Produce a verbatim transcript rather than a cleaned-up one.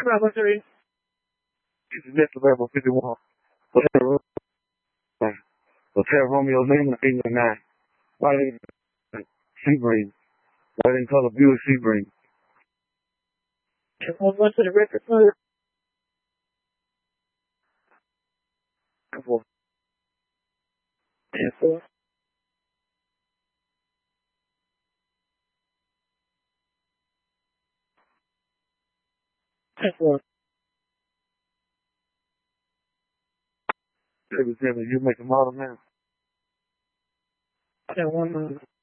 Bravo three. This is Mister Level fifty-one. Hotel, Hotel Romeo Lima eight nine. White in Sebring. White in color Buick Sebring. One one to the record player. Four. ten four. ten four. Baby, you make a model now. ten one.